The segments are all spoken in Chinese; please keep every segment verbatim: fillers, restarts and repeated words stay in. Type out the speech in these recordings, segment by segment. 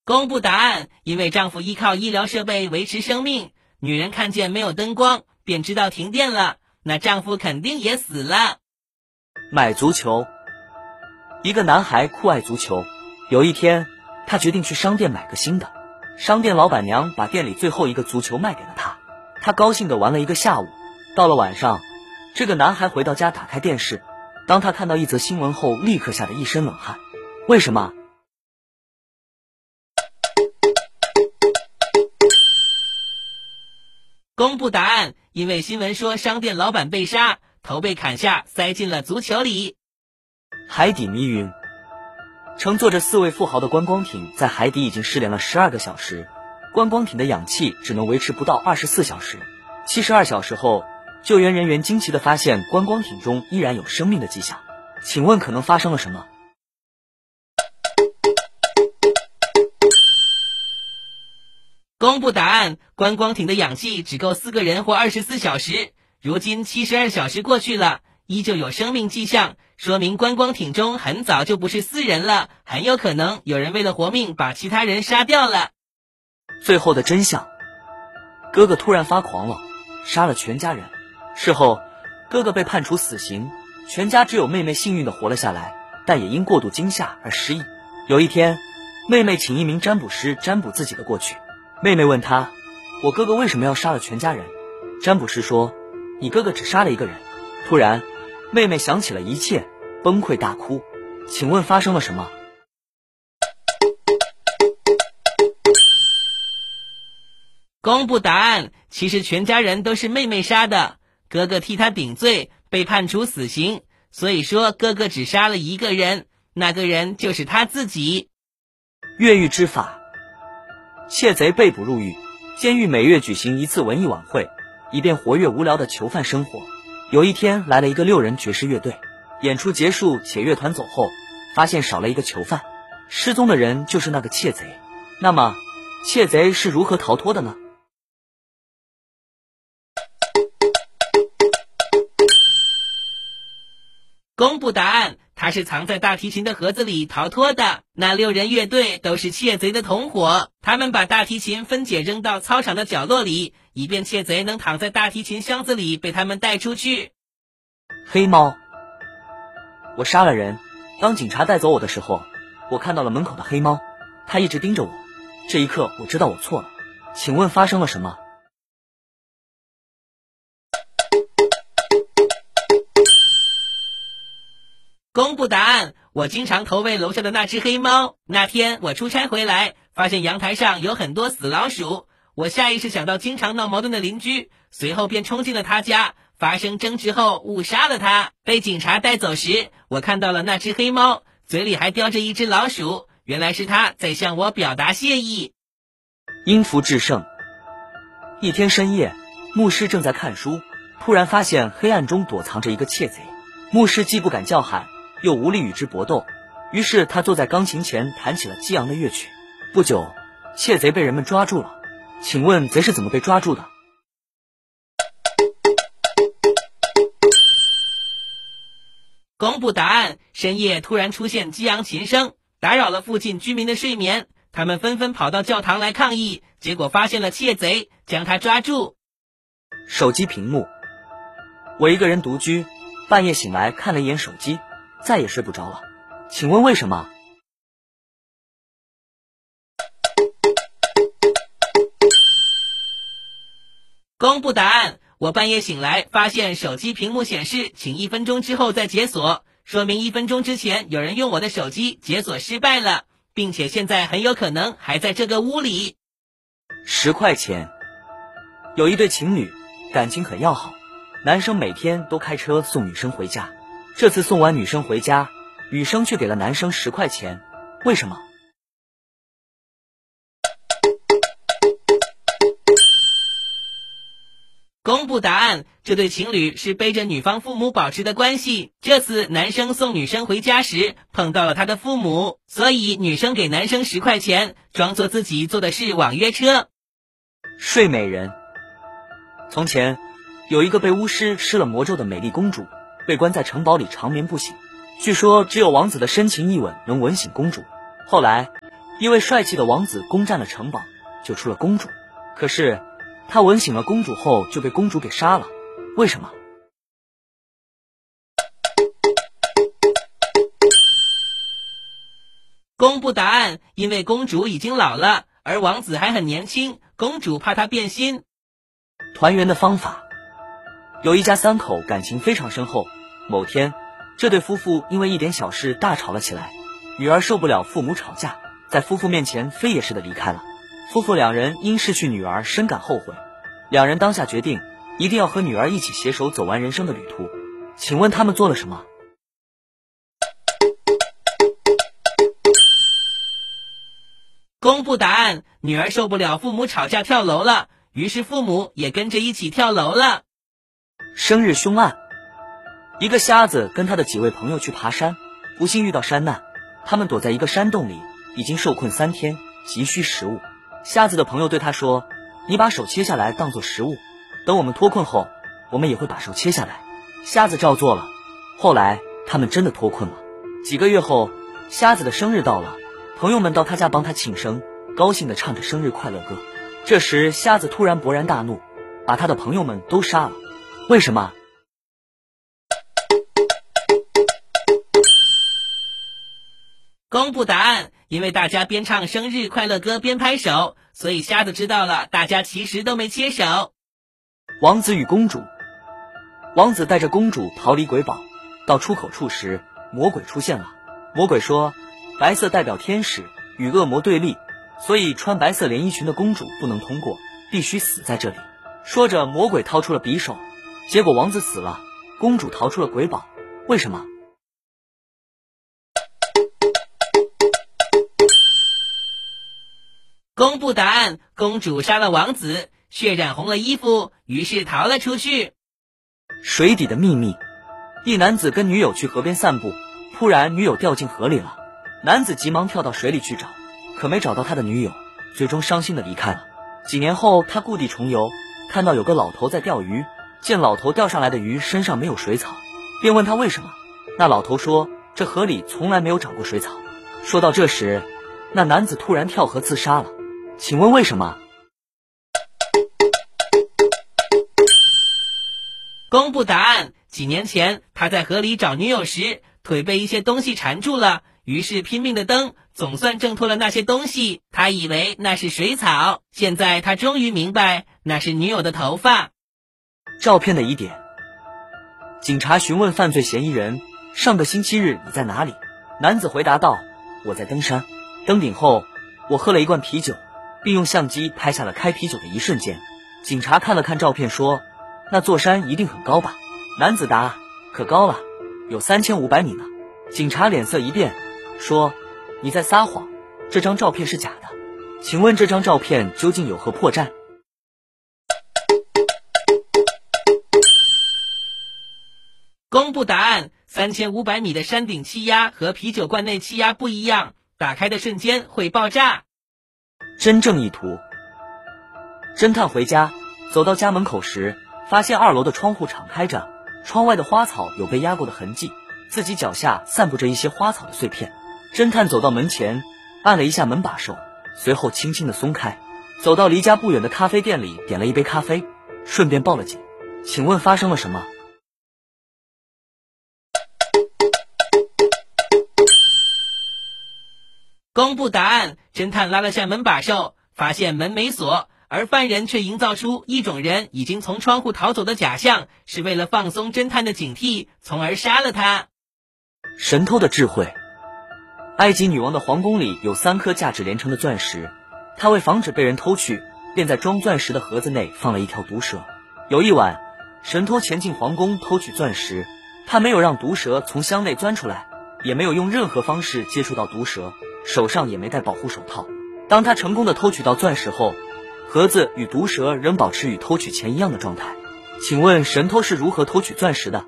公布答案，因为丈夫依靠医疗设备维持生命，女人看见没有灯光，便知道停电了，那丈夫肯定也死了。 买足球。一个男孩酷爱足球，有一天，他决定去商店买个新的。商店老板娘把店里最后一个足球卖给了他，他高兴地玩了一个下午。到了晚上，这个男孩回到家打开电视，当他看到一则新闻后，立刻吓得一身冷汗。为什么？ 公布答案，因为新闻说商店老板被杀，头被砍下，塞进了足球里。 海底迷云。乘坐着四位富豪的观光艇在海底已经失联了十二个小时，观光艇的氧气只能维持不到二十四小时。七十二小时后，救援人员惊奇地发现观光艇中依然有生命的迹象。请问可能发生了什么？ 公布答案，观光艇的氧气只够四个人活二十四小时，如今七十二小时过去了，依旧有生命迹象，说明观光艇中很早就不是四人了，很有可能有人为了活命把其他人杀掉了。 最后的真相，哥哥突然发狂了，杀了全家人。事后，哥哥被判处死刑，全家只有妹妹幸运地活了下来，但也因过度惊吓而失忆。有一天，妹妹请一名占卜师占卜自己的过去。妹妹问他：“我哥哥为什么要杀了全家人？”占卜师说：“你哥哥只杀了一个人。”突然，妹妹想起了一切，崩溃大哭。请问发生了什么？ 公布答案，其实全家人都是妹妹杀的，哥哥替她顶罪，被判处死刑，所以说哥哥只杀了一个人，那个人就是他自己。 越狱之法。窃贼被捕入狱，监狱每月举行一次文艺晚会，以便活跃无聊的囚犯生活。有一天来了一个六人爵士乐队，演出结束且乐团走后，发现少了一个囚犯，失踪的人就是那个窃贼。那么，窃贼是如何逃脱的呢？ 公布答案，他是藏在大提琴的盒子里逃脱的。那六人乐队都是窃贼的同伙，他们把大提琴分解扔到操场的角落里，以便窃贼能躺在大提琴箱子里被他们带出去。 黑猫。我杀了人，当警察带走我的时候，我看到了门口的黑猫，它一直盯着我。这一刻我知道我错了。请问发生了什么？ 公布答案，我经常投喂楼下的那只黑猫。那天我出差回来，发现阳台上有很多死老鼠，我下意识想到经常闹矛盾的邻居，随后便冲进了他家，发生争执后误杀了他。被警察带走时，我看到了那只黑猫，嘴里还叼着一只老鼠，原来是他在向我表达谢意。 因福制胜。一天深夜，牧师正在看书，突然发现黑暗中躲藏着一个窃贼。牧师既不敢叫喊，又无力与之搏斗，于是他坐在钢琴前弹起了激昂的乐曲。不久，窃贼被人们抓住了。请问贼是怎么被抓住的？ 公布答案，深夜突然出现激昂琴声，打扰了附近居民的睡眠，他们纷纷跑到教堂来抗议，结果发现了窃贼，将他抓住。 手机屏幕。我一个人独居，半夜醒来看了一眼手机，再也睡不着了。请问为什么？ 公布答案，我半夜醒来发现手机屏幕显示请一分钟之后再解锁，说明一分钟之前有人用我的手机解锁失败了，并且现在很有可能还在这个屋里。 十块钱。有一对情侣，感情很要好，男生每天都开车送女生回家，这次送完女生回家，女生却给了男生十块钱，为什么？ 公布答案，这对情侣是背着女方父母保持的关系，这次男生送女生回家时碰到了他的父母，所以女生给男生十块钱，装作自己坐的是网约车。 睡美人。从前有一个被巫师施了魔咒的美丽公主，被关在城堡里长眠不醒，据说只有王子的深情一吻能吻醒公主。后来一位帅气的王子攻占了城堡，救出了公主。可是他吻醒了公主后就被公主给杀了，为什么？ 公布答案，因为公主已经老了，而王子还很年轻，公主怕他变心。 团圆的方法，有一家三口感情非常深厚。某天，这对夫妇因为一点小事大吵了起来，女儿受不了父母吵架，在夫妇面前飞也似的离开了。夫妇两人因失去女儿深感后悔，两人当下决定一定要和女儿一起携手走完人生的旅途。请问他们做了什么？ 公布答案，女儿受不了父母吵架跳楼了，于是父母也跟着一起跳楼了。 生日凶案，一个瞎子跟他的几位朋友去爬山，不幸遇到山难，他们躲在一个山洞里，已经受困三天，急需食物。瞎子的朋友对他说，你把手切下来当作食物，等我们脱困后，我们也会把手切下来。瞎子照做了，后来他们真的脱困了。几个月后，瞎子的生日到了，朋友们到他家帮他庆生，高兴地唱着生日快乐歌。这时瞎子突然勃然大怒，把他的朋友们都杀了。为什么？ 公布答案，因为大家边唱生日快乐歌边拍手，所以瞎子知道了大家其实都没切手。 王子与公主，王子带着公主逃离鬼堡，到出口处时，魔鬼出现了。魔鬼说，白色代表天使，与恶魔对立，所以穿白色连衣裙的公主不能通过，必须死在这里。说着，魔鬼掏出了匕首，结果王子死了，公主逃出了鬼堡。为什么？ 公布答案，公主杀了王子，血染红了衣服，于是逃了出去。 水底的秘密，一男子跟女友去河边散步，突然女友掉进河里了，男子急忙跳到水里去找，可没找到他的女友，最终伤心的离开了。几年后，他故地重游，看到有个老头在钓鱼，见老头钓上来的鱼身上没有水草，便问他为什么。那老头说，这河里从来没有长过水草。说到这时，那男子突然跳河自杀了。请问为什么？ 公布答案，几年前他在河里找女友时，腿被一些东西缠住了，于是拼命的蹬，总算挣脱了那些东西。他以为那是水草，现在他终于明白那是女友的头发。 照片的疑点，警察询问犯罪嫌疑人，上个星期日你在哪里？男子回答道，我在登山，登顶后我喝了一罐啤酒，并用相机拍下了开啤酒的一瞬间。警察看了看照片说，那座山一定很高吧？男子答，可高了，有三千五百米呢。警察脸色一变，说，你在撒谎，这张照片是假的。请问这张照片究竟有何破绽？ 公布答案，三千五百米的山顶气压和啤酒罐内气压不一样，打开的瞬间会爆炸。 真正意图，侦探回家，走到家门口时，发现二楼的窗户敞开着，窗外的花草有被压过的痕迹，自己脚下散布着一些花草的碎片。侦探走到门前，按了一下门把手，随后轻轻地松开，走到离家不远的咖啡店里，点了一杯咖啡，顺便报了警。请问发生了什么？ 公布答案，侦探拉了下门把手，发现门没锁，而犯人却营造出一种人已经从窗户逃走的假象，是为了放松侦探的警惕，从而杀了他。 神偷的智慧。埃及女王的皇宫里有三颗价值连城的钻石，她为防止被人偷去，便在装钻石的盒子内放了一条毒蛇。有一晚，神偷前进皇宫偷取钻石，他没有让毒蛇从箱内钻出来，也没有用任何方式接触到毒蛇，手上也没戴保护手套。当他成功的偷取到钻石后，盒子与毒蛇仍保持与偷取前一样的状态。请问神偷是如何偷取钻石的？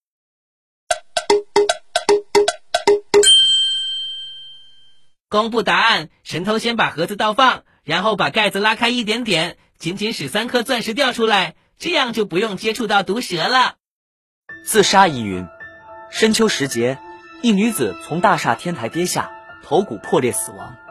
公布答案，神偷先把盒子倒放，然后把盖子拉开一点点，仅仅使三颗钻石掉出来，这样就不用接触到毒蛇了。 自杀疑云。深秋时节，一女子从大厦天台跌下，头骨破裂死亡。